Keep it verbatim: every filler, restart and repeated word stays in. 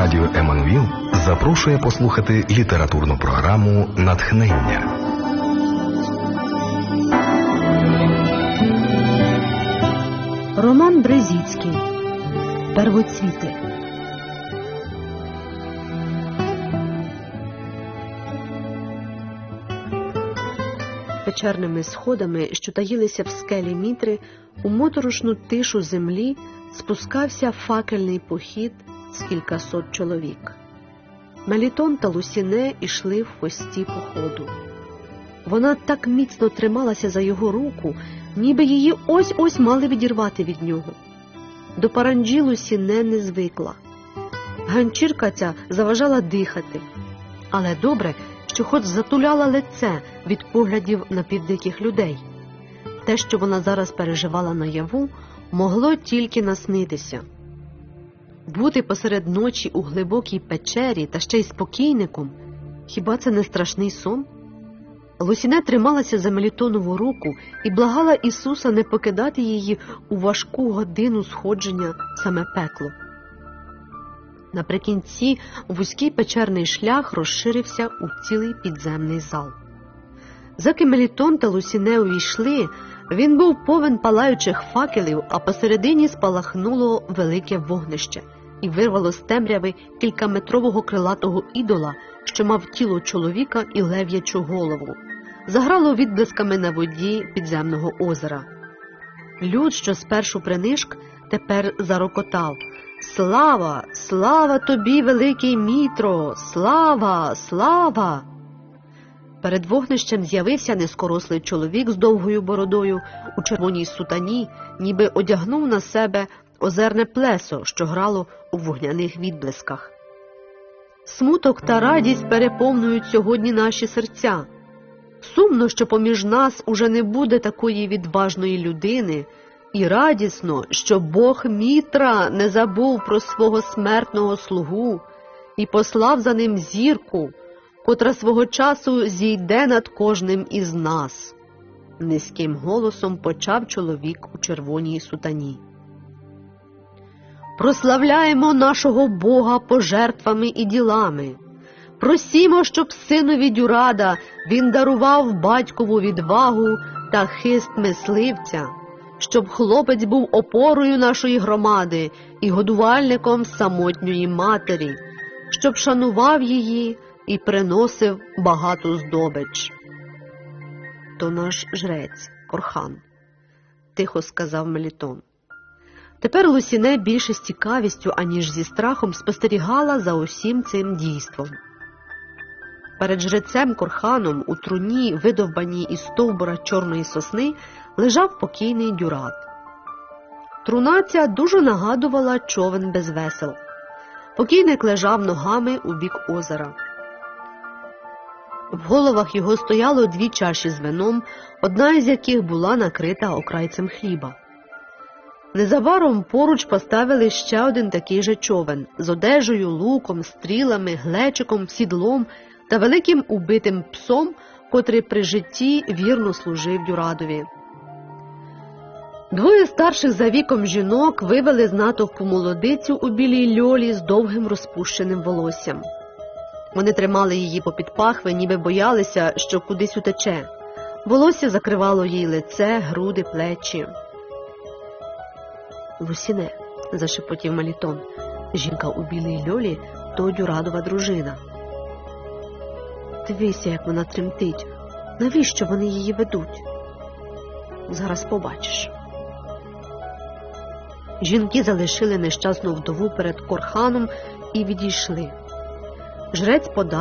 Радіо Еммануїл запрошує послухати літературну програму «Натхнення». Роман Брезіцький «Первоцвіти». Печерними сходами, що таїлися в скелі Мітри, у моторошну тишу землі спускався факельний похід з кількасот чоловік. Мелітон та Лусіне ішли в хвості походу. Вона так міцно трималася за його руку, ніби її ось-ось мали відірвати від нього. До паранджі Лусіне не звикла. Ганчірка ця заважала дихати. Але добре, що хоч затуляла лице від поглядів напівдиких людей. Те, що вона зараз переживала наяву, могло тільки наснитися. Бути посеред ночі у глибокій печері та ще й спокійником – хіба це не страшний сон? Лусіне трималася за Мелітонову руку і благала Ісуса не покидати її у важку годину сходження в саме пекло. Наприкінці вузький печерний шлях розширився у цілий підземний зал. Заки Мелітон та Лусіне увійшли, він був повен палаючих факелів, а посередині спалахнуло велике вогнище і вирвало з темряви кількаметрового крилатого ідола, що мав тіло чоловіка і лев'ячу голову. Заграло відблисками на воді підземного озера. Люд, що спершу принишк, тепер зарокотав: «Слава! Слава тобі, великий Мітро! Слава! Слава!» Перед вогнищем з'явився низкорослий чоловік з довгою бородою у червоній сутані, ніби одягнув на себе озерне плесо, що грало у вогняних відблисках. Смуток та радість переповнюють сьогодні наші серця. Сумно, що поміж нас уже не буде такої відважної людини, і радісно, що Бог Мітра не забув про свого смертного слугу і послав за ним зірку, котра свого часу зійде над кожним із нас. Низьким голосом почав чоловік у червоній сутані. Прославляємо нашого Бога пожертвами і ділами. Просімо, щоб синові Дюрада він дарував батькову відвагу та хист мисливця, щоб хлопець був опорою нашої громади і годувальником самотньої матері, щоб шанував її і приносив багату здобич. То наш жрець, Корхан, тихо сказав Мелітон. Тепер Лусіне більше з цікавістю, аніж зі страхом спостерігала за усім цим дійством. Перед жрецем Корханом у труні, видовбаній із стовбура чорної сосни, лежав покійний Дюрад. Труна ця дуже нагадувала човен без весел. Покійник лежав ногами у бік озера. В головах його стояло дві чаші з вином, одна із яких була накрита окрайцем хліба. Незабаром поруч поставили ще один такий же човен з одежею, луком, стрілами, глечиком, сідлом та великим убитим псом, котрий при житті вірно служив Дюрадові. Двоє старших за віком жінок вивели з натовпу молодицю у білій льолі з довгим розпущеним волоссям. Вони тримали її попід пахви, ніби боялися, що кудись утече. Волосся закривало їй лице, груди, плечі. «Лусіне», – зашепотів Мелітон, – «жінка у білій льолі – то Дюрадова дружина». «Дивися, як вона тремтить. Навіщо вони її ведуть?» «Зараз побачиш». Жінки залишили нещасну вдову перед Корханом і відійшли. Жрець подав